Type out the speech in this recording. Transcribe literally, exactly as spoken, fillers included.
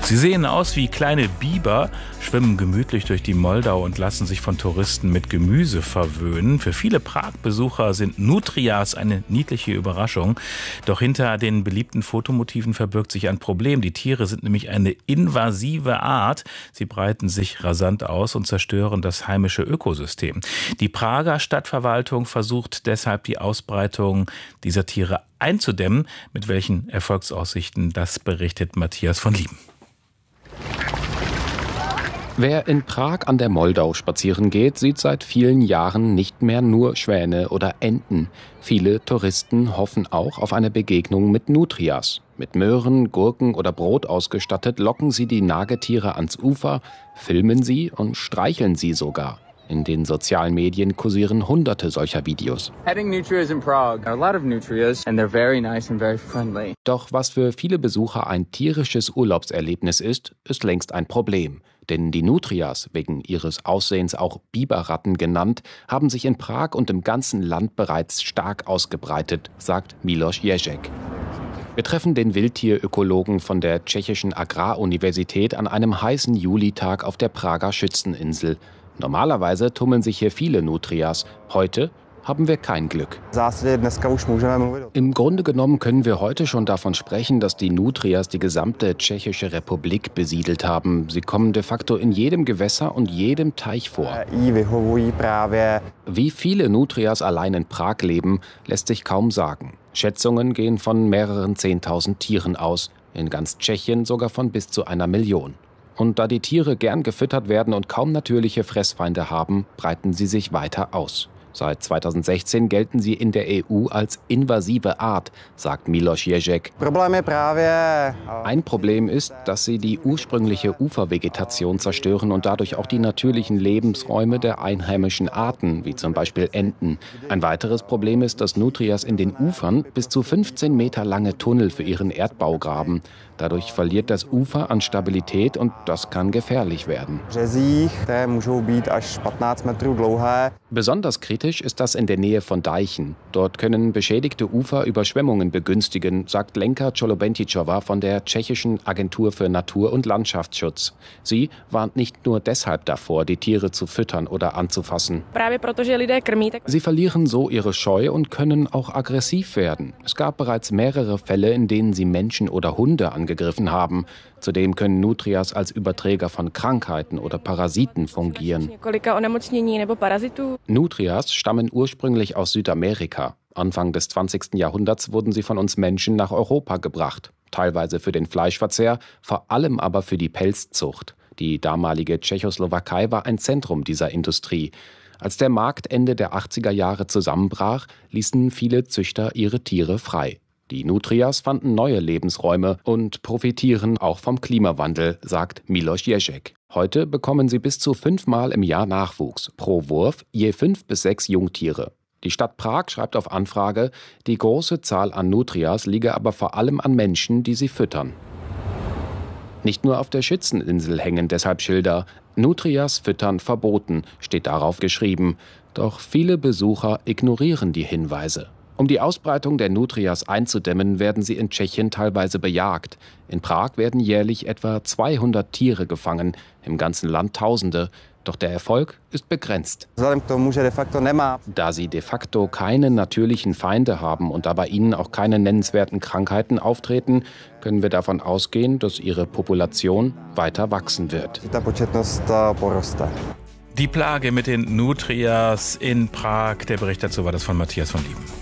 Sie sehen aus wie kleine Biber, schwimmen gemütlich durch die Moldau und lassen sich von Touristen mit Gemüse verwöhnen. Für viele Prag-Besucher sind Nutrias eine niedliche Überraschung. Doch hinter den beliebten Fotomotiven verbirgt sich ein Problem. Die Tiere sind nämlich eine invasive Art. Sie breiten sich rasant aus und zerstören das heimische Ökosystem. Die Prager Stadtverwaltung versucht deshalb, die Ausbreitung dieser Tiere einzudämmen. Mit welchen Erfolgsaussichten, das berichtet Matthias von Lieben. Wer in Prag an der Moldau spazieren geht, sieht seit vielen Jahren nicht mehr nur Schwäne oder Enten. Viele Touristen hoffen auch auf eine Begegnung mit Nutrias. Mit Möhren, Gurken oder Brot ausgestattet, locken sie die Nagetiere ans Ufer, filmen sie und streicheln sie sogar. In den sozialen Medien kursieren hunderte solcher Videos. Doch was für viele Besucher ein tierisches Urlaubserlebnis ist, ist längst ein Problem. Denn die Nutrias, wegen ihres Aussehens auch Biberratten genannt, haben sich in Prag und im ganzen Land bereits stark ausgebreitet, sagt Miloš Ježek. Wir treffen den Wildtierökologen von der tschechischen Agraruniversität an einem heißen Julitag auf der Prager Schützeninsel. Normalerweise tummeln sich hier viele Nutrias. Heute haben wir kein Glück. Im Grunde genommen können wir heute schon davon sprechen, dass die Nutrias die gesamte Tschechische Republik besiedelt haben. Sie kommen de facto in jedem Gewässer und jedem Teich vor. Wie viele Nutrias allein in Prag leben, lässt sich kaum sagen. Schätzungen gehen von mehreren Zehntausend Tieren aus, in ganz Tschechien sogar von bis zu einer Million. Und da die Tiere gern gefüttert werden und kaum natürliche Fressfeinde haben, breiten sie sich weiter aus. Seit zweitausendsechzehn gelten sie in der E U als invasive Art, sagt Miloš Ježek. Ein Problem ist, dass sie die ursprüngliche Ufervegetation zerstören und dadurch auch die natürlichen Lebensräume der einheimischen Arten, wie zum Beispiel Enten. Ein weiteres Problem ist, dass Nutrias in den Ufern bis zu fünfzehn Meter lange Tunnel für ihren Erdbau graben. Dadurch verliert das Ufer an Stabilität und das kann gefährlich werden. Besonders kritisch ist das in der Nähe von Deichen. Dort können beschädigte Ufer Überschwemmungen begünstigen, sagt Lenka Čolobentíčová von der tschechischen Agentur für Natur- und Landschaftsschutz. Sie warnt nicht nur deshalb davor, die Tiere zu füttern oder anzufassen. Sie verlieren so ihre Scheu und können auch aggressiv werden. Es gab bereits mehrere Fälle, in denen sie Menschen oder Hunde angegriffen haben. Zudem können Nutrias als Überträger von Krankheiten oder Parasiten fungieren. Nutrias stammen ursprünglich aus Südamerika. Anfang des zwanzigsten Jahrhunderts wurden sie von uns Menschen nach Europa gebracht. Teilweise für den Fleischverzehr, vor allem aber für die Pelzzucht. Die damalige Tschechoslowakei war ein Zentrum dieser Industrie. Als der Markt Ende der achtziger Jahre zusammenbrach, ließen viele Züchter ihre Tiere frei. Die Nutrias fanden neue Lebensräume und profitieren auch vom Klimawandel, sagt Miloš Ježek. Heute bekommen sie bis zu fünfmal im Jahr Nachwuchs, pro Wurf je fünf bis sechs Jungtiere. Die Stadt Prag schreibt auf Anfrage, die große Zahl an Nutrias liege aber vor allem an Menschen, die sie füttern. Nicht nur auf der Schützeninsel hängen deshalb Schilder. Nutrias füttern verboten, steht darauf geschrieben. Doch viele Besucher ignorieren die Hinweise. Um die Ausbreitung der Nutrias einzudämmen, werden sie in Tschechien teilweise bejagt. In Prag werden jährlich etwa zweihundert Tiere gefangen, im ganzen Land Tausende. Doch der Erfolg ist begrenzt. Da sie de facto keine natürlichen Feinde haben und da bei ihnen auch keine nennenswerten Krankheiten auftreten, können wir davon ausgehen, dass ihre Population weiter wachsen wird. Die Plage mit den Nutrias in Prag, der Bericht dazu war das von Matthias von Lieben.